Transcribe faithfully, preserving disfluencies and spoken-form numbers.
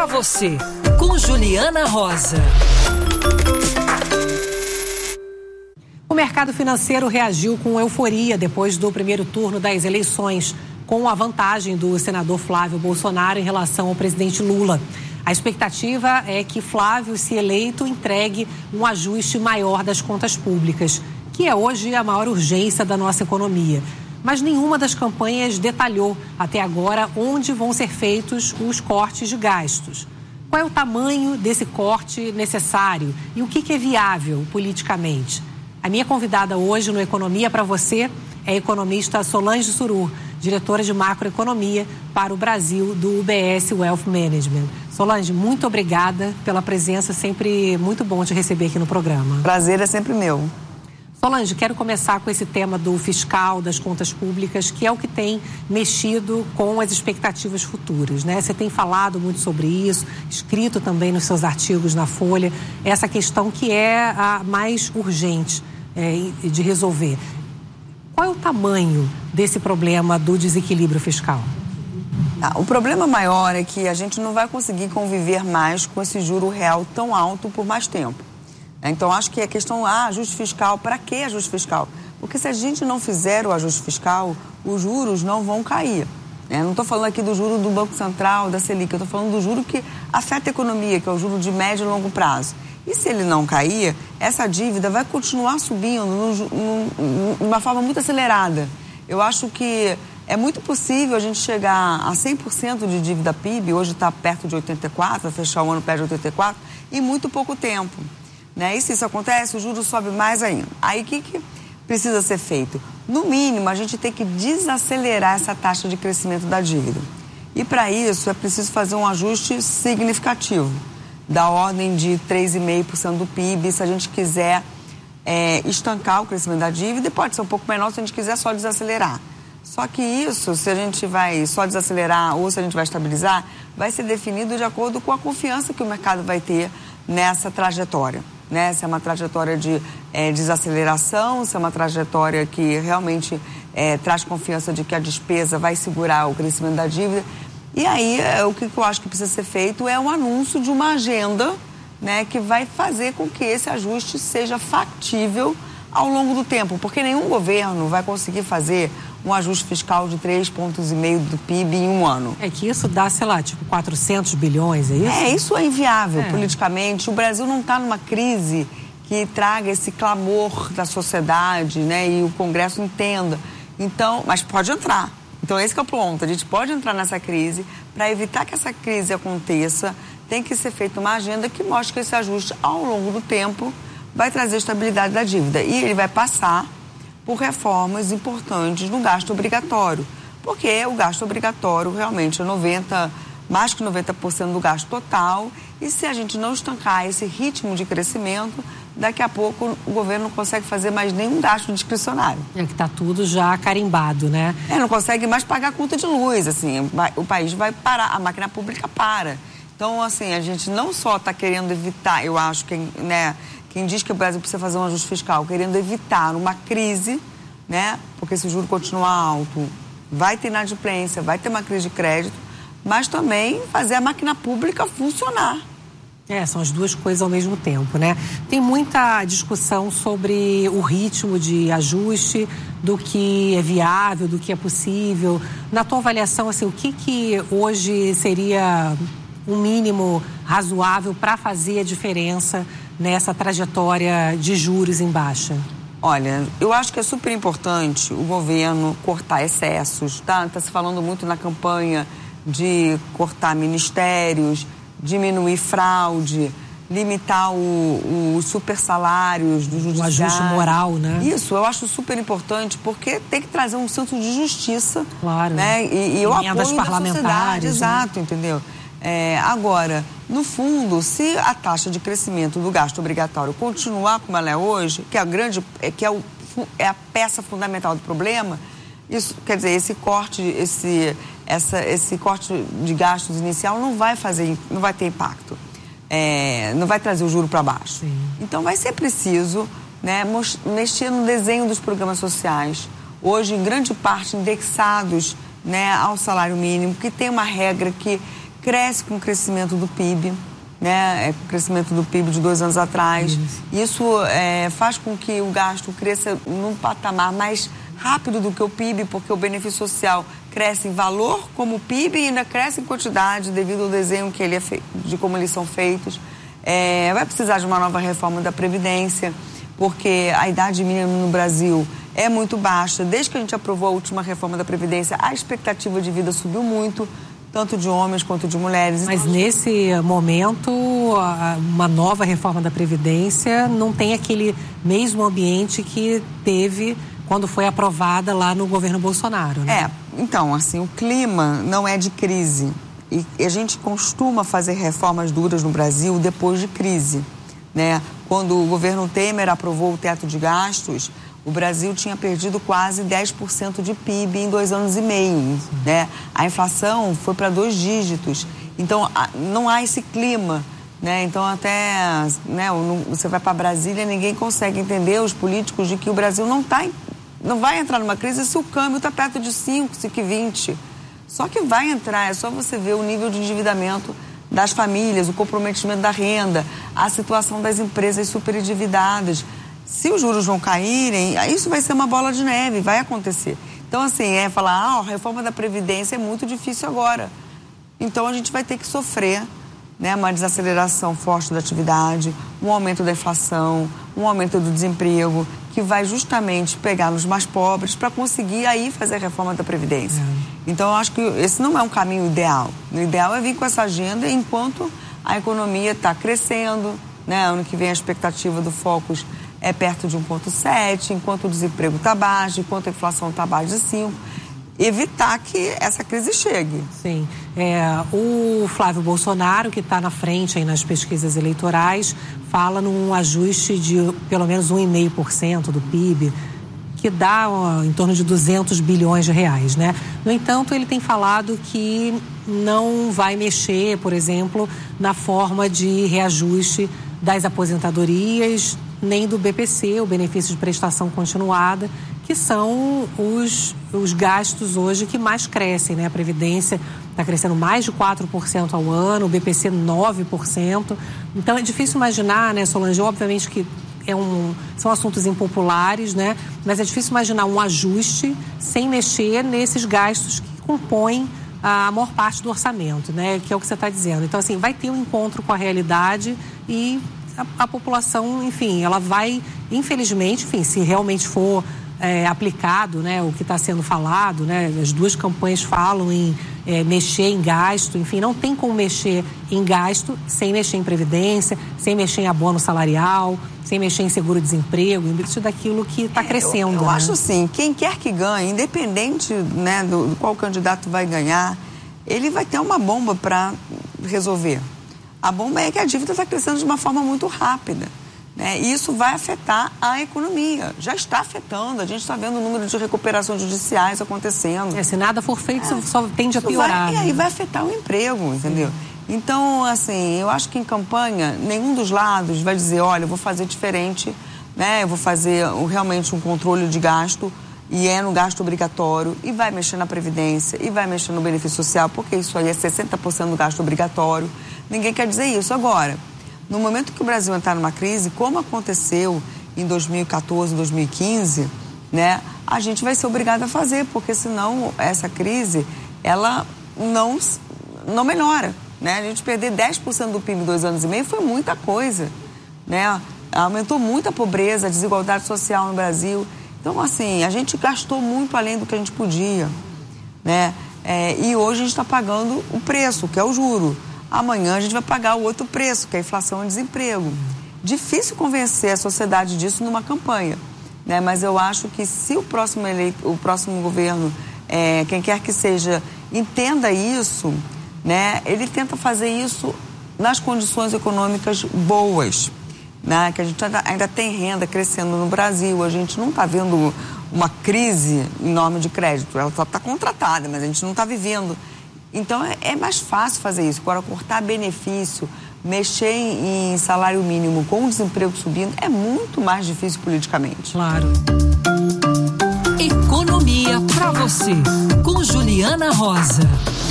você, com Juliana Rosa. O mercado financeiro reagiu com euforia depois do primeiro turno das eleições, com a vantagem do senador Flávio Bolsonaro em relação ao presidente Lula. A expectativa é que Flávio, se eleito, entregue um ajuste maior das contas públicas, que é hoje a maior urgência da nossa economia. Mas nenhuma das campanhas detalhou até agora onde vão ser feitos os cortes de gastos. Qual é o tamanho desse corte necessário e o que é viável politicamente? A minha convidada hoje no Economia para você é a economista Solange Surur, diretora de macroeconomia para o Brasil do U B S Wealth Management. Solange, muito obrigada pela presença, sempre muito bom te receber aqui no programa. Prazer é sempre meu. Solange, quero começar com esse tema do fiscal, das contas públicas, que é o que tem mexido com as expectativas futuras, né? Você tem falado muito sobre isso, escrito também nos seus artigos na Folha, essa questão que é a mais urgente é, de resolver. Qual é o tamanho desse problema do desequilíbrio fiscal? Ah, o problema maior é que a gente não vai conseguir conviver mais com esse juro real tão alto por mais tempo. Então, acho que a questão, ah, ajuste fiscal, para que ajuste fiscal? Porque se a gente não fizer o ajuste fiscal, os juros não vão cair. Né? Não estou falando aqui do juro do Banco Central, da Selic, eu estou falando do juro que afeta a economia, que é o juro de médio e longo prazo. E se ele não cair, essa dívida vai continuar subindo de uma forma muito acelerada. Eu acho que é muito possível a gente chegar a cem por cento de dívida P I B, hoje está perto de oitenta e quatro por cento, vai fechar o ano perto de oitenta e quatro por cento, em muito pouco tempo. Né? E se isso acontece, o juro sobe mais ainda. Aí o que, que precisa ser feito? No mínimo, a gente tem que desacelerar essa taxa de crescimento da dívida. E para isso é preciso fazer um ajuste significativo, da ordem de três vírgula cinco por cento do P I B, se a gente quiser é, estancar o crescimento da dívida, e pode ser um pouco menor se a gente quiser só desacelerar. Só que isso, se a gente vai só desacelerar ou se a gente vai estabilizar, vai ser definido de acordo com a confiança que o mercado vai ter nessa trajetória. Né? Se é uma trajetória de é, desaceleração, se é uma trajetória que realmente é, traz confiança de que a despesa vai segurar o crescimento da dívida. E aí, é, o que eu acho que precisa ser feito é um anúncio de uma agenda, né, que vai fazer com que esse ajuste seja factível ao longo do tempo, porque nenhum governo vai conseguir fazer um ajuste fiscal de três pontos e meio do P I B em um ano. É que isso dá, sei lá, tipo quatrocentos bilhões, é isso? É, isso é inviável é. politicamente. O Brasil não está numa crise que traga esse clamor da sociedade, né, e o Congresso entenda. Então, mas pode entrar. Então, esse que é o ponto. A gente pode entrar nessa crise. Para evitar que essa crise aconteça, tem que ser feita uma agenda que mostre que esse ajuste, ao longo do tempo, vai trazer estabilidade da dívida. E ele vai passar por reformas importantes no gasto obrigatório. Porque o gasto obrigatório realmente é noventa, mais que noventa por cento do gasto total. E se a gente não estancar esse ritmo de crescimento, daqui a pouco o governo não consegue fazer mais nenhum gasto discricionário. É que está tudo já carimbado, né? É, não consegue mais pagar a conta de luz, assim, o país vai parar, a máquina pública para. Então, assim, a gente não só está querendo evitar, eu acho que, né, quem diz que o Brasil precisa fazer um ajuste fiscal, querendo evitar uma crise, né, porque se o juro continuar alto, vai ter inadimplência, vai ter uma crise de crédito, mas também fazer a máquina pública funcionar. É, são as duas coisas ao mesmo tempo, né? Tem muita discussão sobre o ritmo de ajuste, do que é viável, do que é possível. Na tua avaliação, assim, o que que hoje seria um mínimo razoável para fazer a diferença nessa trajetória de juros em baixa? Olha, eu acho que é super importante o governo cortar excessos, tá? Está se falando muito na campanha de cortar ministérios, diminuir fraude, limitar os super salários do judiciário. O ajuste moral, né? Isso, eu acho super importante, porque tem que trazer um senso de justiça. Claro. Né? E, e o apoio da sociedade. Né? Exato, entendeu? É, agora, no fundo, se a taxa de crescimento do gasto obrigatório continuar como ela é hoje, que é a grande, que é, o, é a peça fundamental do problema, isso, quer dizer, esse corte, esse, essa, esse corte de gastos inicial não vai fazer, não vai ter impacto, é, não vai trazer o juro para baixo. Sim. Então vai ser preciso, né, mexer no desenho dos programas sociais, hoje em grande parte indexados, né, ao salário mínimo, que tem uma regra que cresce com o crescimento do P I B, né? É o crescimento do P I B de dois anos atrás. Isso, Isso é, faz com que o gasto cresça num patamar mais rápido do que o P I B, porque o benefício social cresce em valor como o P I B e ainda cresce em quantidade devido ao desenho que ele é fe... de como eles são feitos. É, vai precisar de uma nova reforma da Previdência, porque a idade mínima no Brasil é muito baixa. Desde que a gente aprovou a última reforma da Previdência, a expectativa de vida subiu muito, tanto de homens quanto de mulheres. Mas então, nesse momento, uma nova reforma da Previdência não tem aquele mesmo ambiente que teve quando foi aprovada lá no governo Bolsonaro, né? É, então, assim, o clima não é de crise. E a gente costuma fazer reformas duras no Brasil depois de crise, né? Quando o governo Temer aprovou o teto de gastos, o Brasil tinha perdido quase dez por cento de P I B em dois anos e meio, né? A inflação foi para dois dígitos. Então, não há esse clima, né? Então, até, né, você vai para Brasília e ninguém consegue entender, os políticos, de que o Brasil não, tá, não vai entrar numa crise se o câmbio está perto de cinco, cinco e vinte. Só que vai entrar, é só você ver o nível de endividamento das famílias, o comprometimento da renda, a situação das empresas superendividadas. Se os juros vão caírem, isso vai ser uma bola de neve, vai acontecer. Então, assim, é falar, ah, a reforma da Previdência é muito difícil agora. Então, a gente vai ter que sofrer, né, uma desaceleração forte da atividade, um aumento da inflação, um aumento do desemprego, que vai justamente pegar nos mais pobres para conseguir aí fazer a reforma da Previdência. É. Então, eu acho que esse não é um caminho ideal. O ideal é vir com essa agenda enquanto a economia está crescendo, né? Ano que vem a expectativa do Focus é perto de um vírgula sete, enquanto o desemprego está baixo, enquanto a inflação está abaixo de cinco. Evitar que essa crise chegue. Sim. É, o Flávio Bolsonaro, que está na frente aí nas pesquisas eleitorais, fala num ajuste de pelo menos um vírgula cinco por cento do P I B, que dá ó, em torno de duzentos bilhões de reais, né? No entanto, ele tem falado que não vai mexer, por exemplo, na forma de reajuste das aposentadorias, nem do B P C, o benefício de prestação continuada, que são os, os gastos hoje que mais crescem, né? A Previdência está crescendo mais de quatro por cento ao ano, o B P C nove por cento. Então, é difícil imaginar, né, Solange, obviamente que é um, são assuntos impopulares, né? Mas é difícil imaginar um ajuste sem mexer nesses gastos que compõem a maior parte do orçamento, né? Que é o que você está dizendo. Então, assim, vai ter um encontro com a realidade e a, a população, enfim, ela vai, infelizmente, enfim, se realmente for É, aplicado, né, o que está sendo falado, né, as duas campanhas falam em é, mexer em gasto, enfim, não tem como mexer em gasto sem mexer em previdência, sem mexer em abono salarial, sem mexer em seguro-desemprego, isso daquilo que está crescendo. Eu, eu né? acho assim, quem quer que ganhe, independente, né, do, do qual candidato vai ganhar, ele vai ter uma bomba para resolver. A bomba é que a dívida está crescendo de uma forma muito rápida. Né? E isso vai afetar a economia. Já está afetando. A gente está vendo o número de recuperações judiciais acontecendo. É, se nada for feito, é. só tende a piorar. Vai, e aí vai afetar o emprego, entendeu? Sim. Então, assim, eu acho que em campanha, nenhum dos lados vai dizer, olha, eu vou fazer diferente, né? Eu vou fazer realmente um controle de gasto, e é no gasto obrigatório, e vai mexer na Previdência, e vai mexer no benefício social, porque isso aí é sessenta por cento do gasto obrigatório. Ninguém quer dizer isso. Agora, no momento que o Brasil entrar numa crise, como aconteceu em dois mil e quatorze, dois mil e quinze, né, a gente vai ser obrigado a fazer, porque senão essa crise, ela não, não melhora, né? A gente perder dez por cento do P I B em dois anos e meio foi muita coisa, né? Aumentou muito a pobreza, a desigualdade social no Brasil. Então, assim, a gente gastou muito além do que a gente podia, né? É, e hoje a gente está pagando o preço, que é o juro. Amanhã a gente vai pagar o outro preço, que é a inflação e desemprego. Difícil convencer a sociedade disso numa campanha, né? Mas eu acho que se o próximo, eleito, o próximo governo, é, quem quer que seja, entenda isso, né? Ele tenta fazer isso nas condições econômicas boas, né? Que a gente ainda, ainda tem renda crescendo no Brasil, a gente não está vendo uma crise enorme de crédito, ela só está contratada, mas a gente não está vivendo. Então, é, é mais fácil fazer isso. Agora, cortar benefício, mexer em, em salário mínimo com o desemprego subindo, é muito mais difícil politicamente. Claro. Economia pra você, com Juliana Rosa.